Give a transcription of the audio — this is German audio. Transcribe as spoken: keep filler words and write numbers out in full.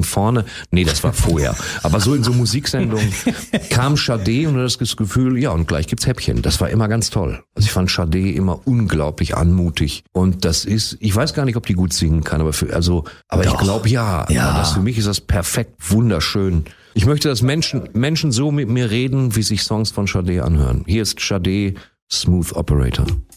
vorne. Nee, das war vorher. Aber so in so Musiksendungen kam Sade und du hast das Gefühl, ja, und gleich gibt's Häppchen. Das war immer ganz toll. Also ich fand Sade immer unglaublich anmutig. Und das ist, ich weiß gar nicht, ob die gut singen kann, aber für, also, aber Doch. ich glaube ja. ja. Das, für mich ist das perfekt, wunderschön. Ich möchte, dass Menschen, Menschen so mit mir reden, wie sich Songs von Sade anhören. Hier ist Sade, Smooth Operator.